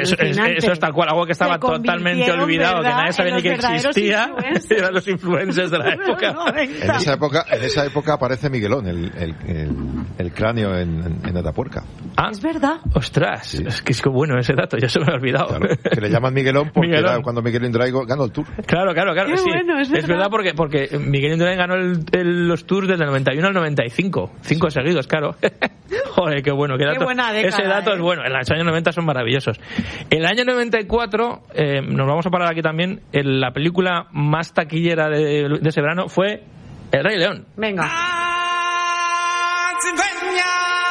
Eso es tal cual, algo que estaba totalmente olvidado, que nadie sabía ni que existía. Eran los influencers de la época. En esa época aparece Miguelón, el cráneo en Atapuerca. Es verdad. Ostras, sí. Es que es bueno ese dato, ya se me ha olvidado. Claro, que le llaman Miguelón porque era cuando Miguel Indurain ganó el Tour. Claro. Qué Sí. Bueno, es verdad porque Miguel Indurain ganó los Tours desde el 91 al 95. 5 seguidos, claro. Joder, qué bueno. Qué buena década, ese dato es bueno. En los años 90 son maravillosos. El año 94, nos vamos a parar aquí también, la película más taquillera de ese verano fue El Rey León. Venga.